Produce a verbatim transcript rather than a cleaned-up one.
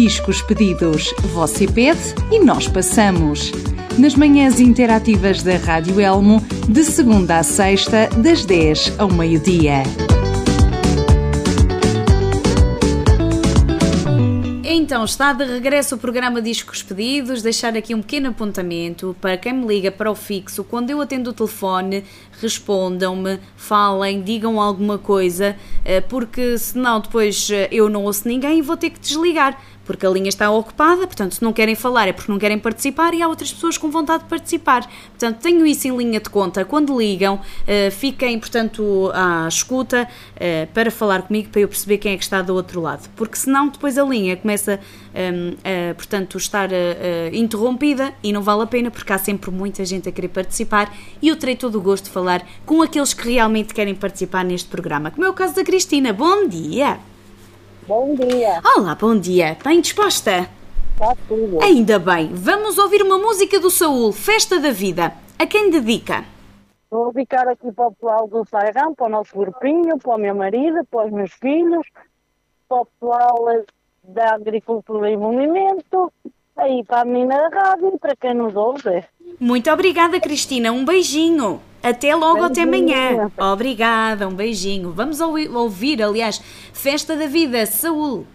Discos Pedidos. Você pede e nós passamos. Nas manhãs interativas da Rádio Elmo, de segunda à sexta, das dez ao meio-dia. Então, está de regresso o programa Discos Pedidos. Deixar aqui um pequeno apontamento para quem me liga para o fixo. Quando eu atendo o telefone, respondam-me, falem, digam alguma coisa, porque senão depois eu não ouço ninguém e vou ter que desligar, porque a linha está ocupada. Portanto, se não querem falar é porque não querem participar e há outras pessoas com vontade de participar. Portanto, tenho isso em linha de conta. Quando ligam, uh, fiquem, portanto, à escuta uh, para falar comigo, para eu perceber quem é que está do outro lado. Porque senão depois a linha começa, um, a, portanto, estar uh, uh, interrompida e não vale a pena, porque há sempre muita gente a querer participar e eu terei todo o gosto de falar com aqueles que realmente querem participar neste programa. Como é o caso da Cristina. Bom dia! Bom dia. Olá, bom dia. Bem disposta? Está tudo. Ainda bem. Vamos ouvir uma música do Saúl, Festa da Vida. A quem dedica? Vou dedicar aqui para o pessoal do Sairão, para o nosso grupinho, para o meu marido, para os meus filhos, para o pessoal da Agricultura e Movimento, aí para a menina da rádio e para quem nos ouve. Muito obrigada, Cristina. Um beijinho. Até logo, beijinho. Até amanhã. Obrigada, um beijinho. Vamos ouvir, aliás, Festa da Vida, Saúl.